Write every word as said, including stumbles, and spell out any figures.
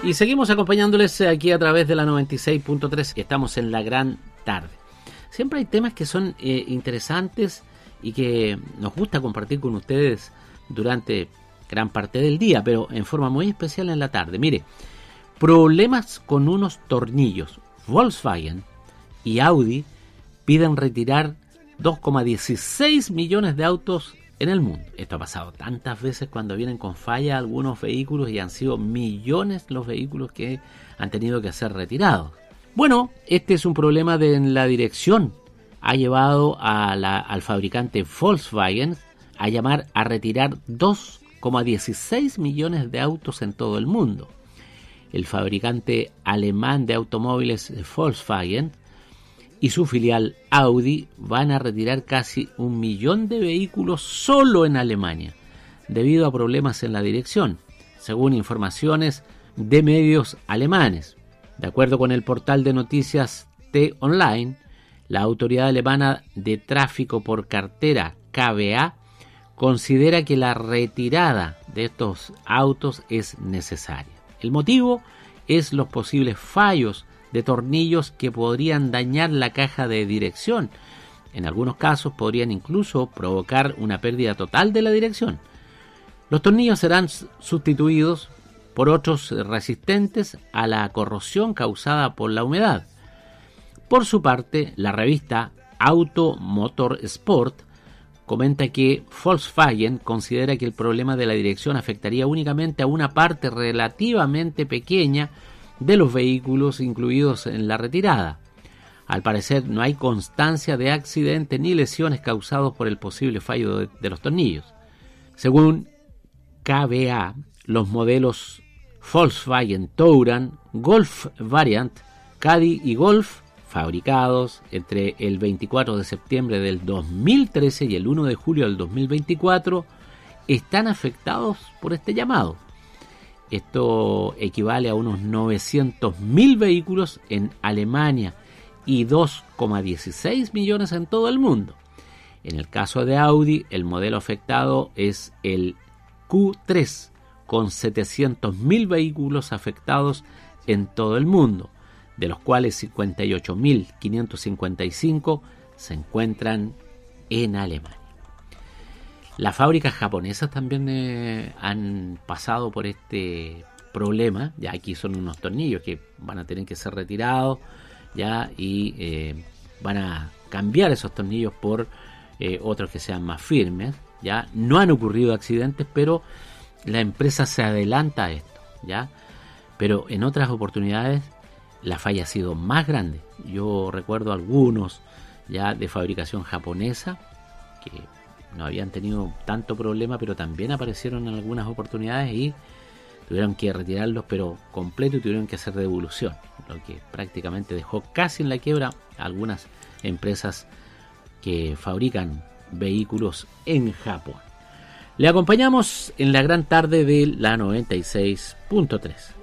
Y seguimos acompañándoles aquí a través de la noventa y seis punto tres. Estamos en la gran tarde. Siempre hay temas que son eh, interesantes y que nos gusta compartir con ustedes durante gran parte del día, pero en forma muy especial en la tarde. Mire, problemas con unos tornillos. Volkswagen y Audi piden retirar dos coma dieciséis millones de autos en el mundo. Esto ha pasado tantas veces cuando vienen con falla algunos vehículos y han sido millones los vehículos que han tenido que ser retirados. Bueno, este es un problema de en la dirección. Ha llevado a la, al fabricante Volkswagen a llamar a retirar dos coma dieciséis millones de autos en todo el mundo. El fabricante alemán de automóviles Volkswagen y su filial Audi van a retirar casi un millón de vehículos solo en Alemania, debido a problemas en la dirección, según informaciones de medios alemanes. De acuerdo con el portal de noticias T-Online, la autoridad alemana de tráfico por carretera K B A considera que la retirada de estos autos es necesaria. El motivo es los posibles fallos de tornillos que podrían dañar la caja de dirección. En algunos casos podrían incluso provocar una pérdida total de la dirección. Los tornillos serán sustituidos por otros resistentes a la corrosión causada por la humedad. Por su parte, la revista Auto Motor Sport comenta que Volkswagen considera que el problema de la dirección afectaría únicamente a una parte relativamente pequeña de los vehículos incluidos en la retirada. Al parecer no hay constancia de accidentes ni lesiones causados por el posible fallo de, de los tornillos. Según K B A, los modelos Volkswagen Touran, Golf Variant, Caddy y Golf, fabricados entre el veinticuatro de septiembre del dos mil trece y el uno de julio del dos mil veinticuatro, están afectados por este llamado. Esto equivale a unos novecientos mil vehículos en Alemania y dos coma dieciséis millones en todo el mundo. En el caso de Audi, el modelo afectado es el Q tres, con setecientos mil vehículos afectados en todo el mundo, de los cuales cincuenta y ocho mil quinientos cincuenta y cinco se encuentran en Alemania. Las fábricas japonesas también eh, han pasado por este problema. Ya aquí son unos tornillos que van a tener que ser retirados ya y eh, van a cambiar esos tornillos por eh, otros que sean más firmes. Ya no han ocurrido accidentes, pero la empresa se adelanta a esto, ya. Pero en otras oportunidades la falla ha sido más grande. Yo recuerdo algunos ya de fabricación japonesa que no habían tenido tanto problema, pero también aparecieron en algunas oportunidades y tuvieron que retirarlos, pero completo, y tuvieron que hacer devolución, lo que prácticamente dejó casi en la quiebra a algunas empresas que fabrican vehículos en Japón. Le acompañamos en la gran tarde de la noventa y seis punto tres.